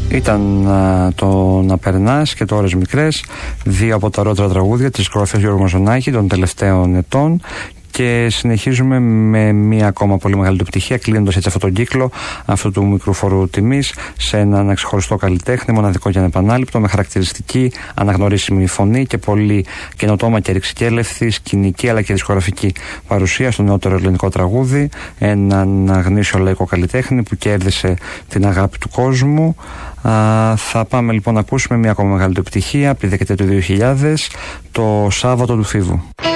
Ήταν το «Να περνάς» και το «Ώρες μικρές», δύο από τα ρότερα τραγούδια της δισκογραφίας Γιώργου Μαζονάκη των τελευταίων ετών. Και συνεχίζουμε με μία ακόμα πολύ μεγάλη του επιτυχία, κλείνοντας έτσι αυτόν τον κύκλο αυτού του μικρού φορού τιμής σε έναν ξεχωριστό καλλιτέχνη, μοναδικό και ανεπανάληπτο, με χαρακτηριστική αναγνωρίσιμη φωνή και πολύ καινοτόμα και ρηξικέλευθη σκηνική αλλά και δισκογραφική παρουσία στο νεότερο ελληνικό τραγούδι. Έναν γνήσιο λαϊκό καλλιτέχνη που κέρδισε την αγάπη του κόσμου. Θα πάμε λοιπόν να ακούσουμε μία ακόμα μεγάλη του επιτυχία από τη δεκαετία του 2000, το «Σάββατο του Φίβου».